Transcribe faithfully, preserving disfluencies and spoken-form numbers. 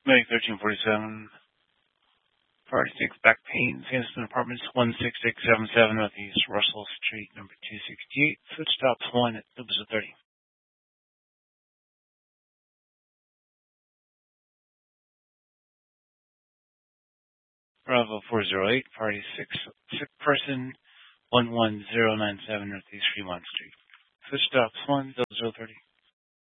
May thirteen forty-seven. Party six back pain. Sandstone Apartments one six six seven seven Northeast Russell Street, number two sixty-eight. Switch stops one at double zero thirty. Bravo four zero eight. Party six sick person one one zero nine seven Northeast Fremont Street. Switch stops one double zero thirty.